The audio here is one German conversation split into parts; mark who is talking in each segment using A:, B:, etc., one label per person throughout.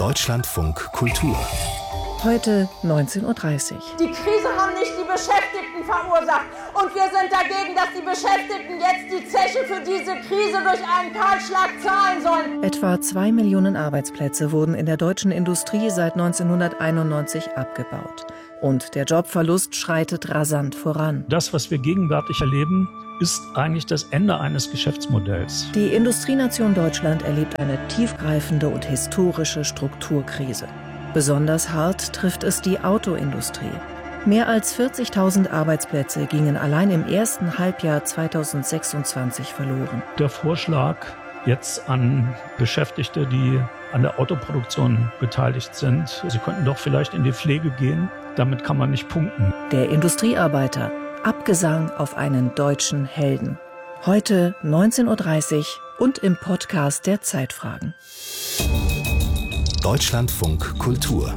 A: Deutschlandfunk Kultur.
B: Heute 19:30 Uhr.
C: Die Krise haben nicht die Beschäftigten verursacht. Und wir sind dagegen, dass die Beschäftigten jetzt die Zeche für diese Krise durch einen Kahlschlag zahlen sollen.
B: Etwa 2 Millionen Arbeitsplätze wurden in der deutschen Industrie seit 1991 abgebaut. Und der Jobverlust schreitet rasant voran.
D: Das, was wir gegenwärtig erleben, ist eigentlich das Ende eines Geschäftsmodells.
B: Die Industrienation Deutschland erlebt eine tiefgreifende und historische Strukturkrise. Besonders hart trifft es die Autoindustrie. Mehr als 40.000 Arbeitsplätze gingen allein im ersten Halbjahr 2026 verloren.
D: Der Vorschlag jetzt an Beschäftigte, die an der Autoproduktion beteiligt sind, sie könnten doch vielleicht in die Pflege gehen, damit kann man nicht punkten.
B: Der Industriearbeiter, Abgesang auf einen deutschen Helden. Heute 19:30 Uhr und im Podcast der Zeitfragen.
A: Deutschlandfunk Kultur.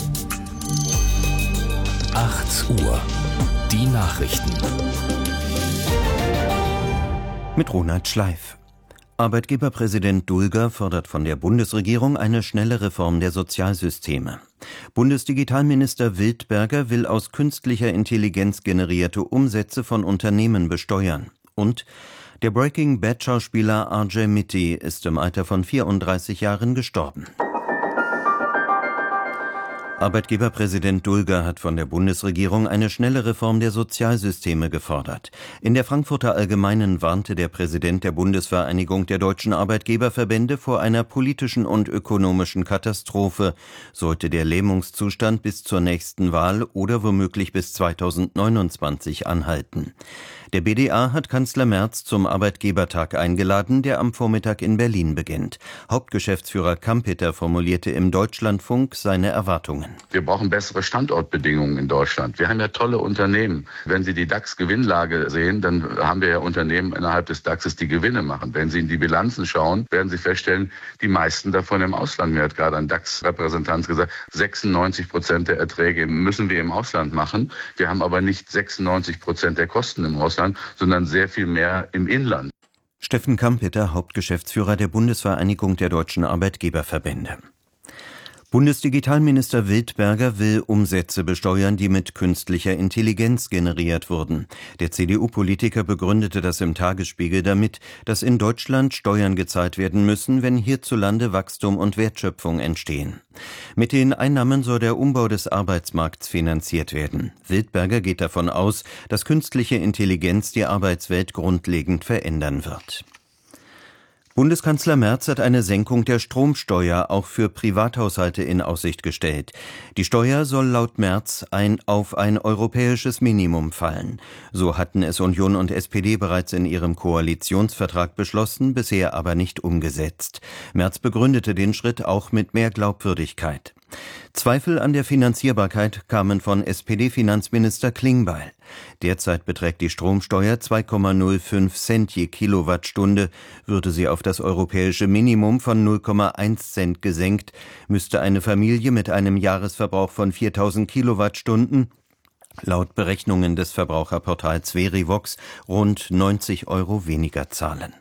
A: 8 Uhr. Die Nachrichten.
E: Mit Ronald Schleif. Arbeitgeberpräsident Dulger fordert von der Bundesregierung eine schnelle Reform der Sozialsysteme. Bundesdigitalminister Wildberger will aus künstlicher Intelligenz generierte Umsätze von Unternehmen besteuern. Und der Breaking Bad-Schauspieler RJ Mitte ist im Alter von 34 Jahren gestorben. Arbeitgeberpräsident Dulger hat von der Bundesregierung eine schnelle Reform der Sozialsysteme gefordert. In der Frankfurter Allgemeinen warnte der Präsident der Bundesvereinigung der deutschen Arbeitgeberverbände vor einer politischen und ökonomischen Katastrophe, sollte der Lähmungszustand bis zur nächsten Wahl oder womöglich bis 2029 anhalten. Der BDA hat Kanzler Merz zum Arbeitgebertag eingeladen, der am Vormittag in Berlin beginnt. Hauptgeschäftsführer Kampeter formulierte im Deutschlandfunk seine Erwartungen.
F: Wir brauchen bessere Standortbedingungen in Deutschland. Wir haben ja tolle Unternehmen. Wenn Sie die DAX-Gewinnlage sehen, dann haben wir ja Unternehmen innerhalb des DAXes, die Gewinne machen. Wenn Sie in die Bilanzen schauen, werden Sie feststellen, die meisten davon im Ausland. Mir hat gerade ein DAX-Repräsentant gesagt, 96% der Erträge müssen wir im Ausland machen. Wir haben aber nicht 96% der Kosten im Ausland, sondern sehr viel mehr im Inland.
E: Steffen Kampeter, Hauptgeschäftsführer der Bundesvereinigung der deutschen Arbeitgeberverbände. Bundesdigitalminister Wildberger will Umsätze besteuern, die mit künstlicher Intelligenz generiert wurden. Der CDU-Politiker begründete das im Tagesspiegel damit, dass in Deutschland Steuern gezahlt werden müssen, wenn hierzulande Wachstum und Wertschöpfung entstehen. Mit den Einnahmen soll der Umbau des Arbeitsmarkts finanziert werden. Wildberger geht davon aus, dass künstliche Intelligenz die Arbeitswelt grundlegend verändern wird. Bundeskanzler Merz hat eine Senkung der Stromsteuer auch für Privathaushalte in Aussicht gestellt. Die Steuer soll laut Merz auf ein europäisches Minimum fallen. So hatten es Union und SPD bereits in ihrem Koalitionsvertrag beschlossen, bisher aber nicht umgesetzt. Merz begründete den Schritt auch mit mehr Glaubwürdigkeit. Zweifel an der Finanzierbarkeit kamen von SPD-Finanzminister Klingbeil. Derzeit beträgt die Stromsteuer 2,05 Cent je Kilowattstunde. Würde sie auf das europäische Minimum von 0,1 Cent gesenkt, müsste eine Familie mit einem Jahresverbrauch von 4.000 Kilowattstunden laut Berechnungen des Verbraucherportals Verivox rund 90 € weniger zahlen.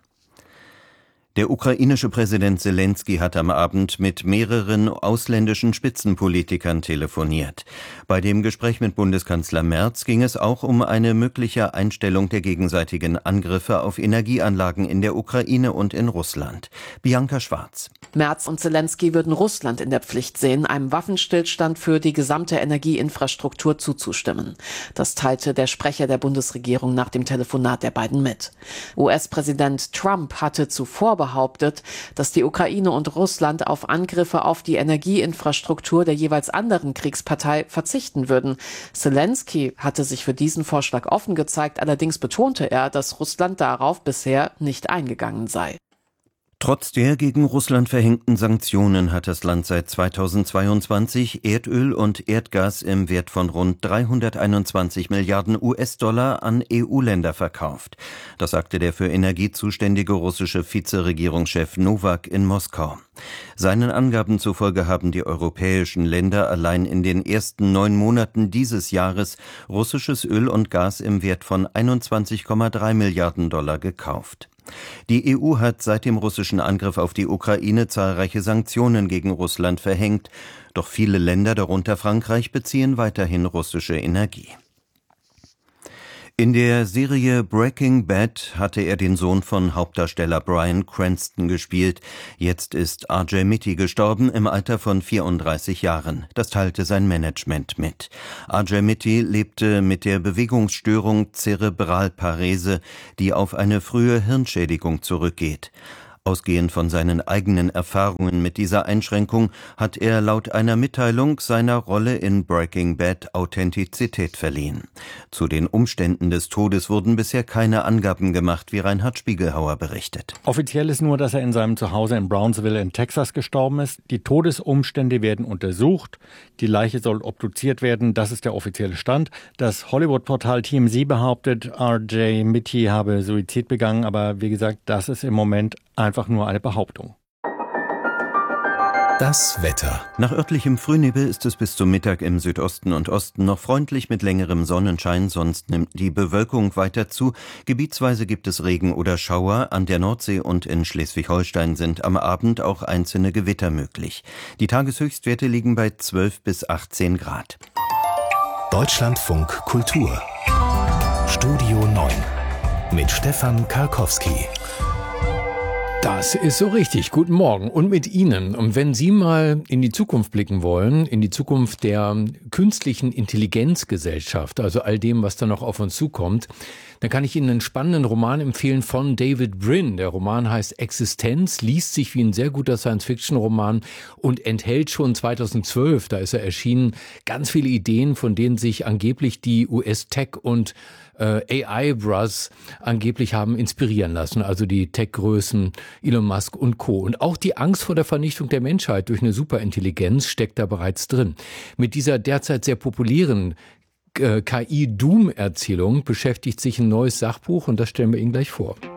E: Der ukrainische Präsident Selenskyj hat am Abend mit mehreren ausländischen Spitzenpolitikern telefoniert. Bei dem Gespräch mit Bundeskanzler Merz ging es auch um eine mögliche Einstellung der gegenseitigen Angriffe auf Energieanlagen in der Ukraine und in Russland. Bianca Schwarz.
G: Merz und Selenskyj würden Russland in der Pflicht sehen, einem Waffenstillstand für die gesamte Energieinfrastruktur zuzustimmen. Das teilte der Sprecher der Bundesregierung nach dem Telefonat der beiden mit. US-Präsident Trump hatte zuvor behauptet, dass die Ukraine und Russland auf Angriffe auf die Energieinfrastruktur der jeweils anderen Kriegspartei verzichten würden. Selenskyj hatte sich für diesen Vorschlag offen gezeigt, allerdings betonte er, dass Russland darauf bisher nicht eingegangen sei.
E: Trotz der gegen Russland verhängten Sanktionen hat das Land seit 2022 Erdöl und Erdgas im Wert von rund 321 Milliarden US-Dollar an EU-Länder verkauft. Das sagte der für Energie zuständige russische Vizeregierungschef Nowak in Moskau. Seinen Angaben zufolge haben die europäischen Länder allein in den ersten 9 Monaten dieses Jahres russisches Öl und Gas im Wert von 21,3 Milliarden Dollar gekauft. Die EU hat seit dem russischen Angriff auf die Ukraine zahlreiche Sanktionen gegen Russland verhängt. Doch viele Länder, darunter Frankreich, beziehen weiterhin russische Energie. In der Serie Breaking Bad hatte er den Sohn von Hauptdarsteller Bryan Cranston gespielt. Jetzt ist R.J. Mitte gestorben im Alter von 34 Jahren. Das teilte sein Management mit. R.J. Mitte lebte mit der Bewegungsstörung Zerebralparese, die auf eine frühe Hirnschädigung zurückgeht. Ausgehend von seinen eigenen Erfahrungen mit dieser Einschränkung hat er laut einer Mitteilung seiner Rolle in Breaking Bad Authentizität verliehen. Zu den Umständen des Todes wurden bisher keine Angaben gemacht, wie Reinhard Spiegelhauer berichtet.
H: Offiziell ist nur, dass er in seinem Zuhause in Brownsville in Texas gestorben ist. Die Todesumstände werden untersucht. Die Leiche soll obduziert werden. Das ist der offizielle Stand. Das Hollywood-Portal TMZ behauptet, R.J. Mitte habe Suizid begangen. Aber wie gesagt, das ist im Moment einfach nur eine Behauptung.
A: Das Wetter.
E: Nach örtlichem Frühnebel ist es bis zum Mittag im Südosten und Osten noch freundlich mit längerem Sonnenschein, sonst nimmt die Bewölkung weiter zu. Gebietsweise gibt es Regen oder Schauer. An der Nordsee und in Schleswig-Holstein sind am Abend auch einzelne Gewitter möglich. Die Tageshöchstwerte liegen bei 12 bis 18 Grad.
A: Deutschlandfunk Kultur. Studio 9 mit Stefan Karkowski.
I: Das ist so richtig. Guten Morgen und mit Ihnen. Und wenn Sie mal in die Zukunft blicken wollen, in die Zukunft der künstlichen Intelligenzgesellschaft, also all dem, was da noch auf uns zukommt, dann kann ich Ihnen einen spannenden Roman empfehlen von David Brin. Der Roman heißt Existenz, liest sich wie ein sehr guter Science-Fiction-Roman und enthält schon 2012, da ist er erschienen, ganz viele Ideen, von denen sich angeblich die US-Tech- und AI-Bros angeblich haben inspirieren lassen, also die Tech-Größen Elon Musk und Co. Und auch die Angst vor der Vernichtung der Menschheit durch eine Superintelligenz steckt da bereits drin. Mit dieser derzeit sehr populären KI-Doom-Erzählung beschäftigt sich ein neues Sachbuch und das stellen wir Ihnen gleich vor.